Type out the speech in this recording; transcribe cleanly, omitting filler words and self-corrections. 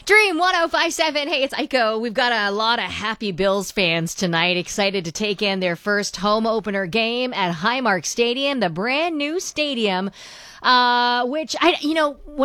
Dream 1057. Hey, it's Aiko. We've got a lot of happy Bills fans tonight, excited to take in their first home opener game at Highmark Stadium, the brand new stadium, which when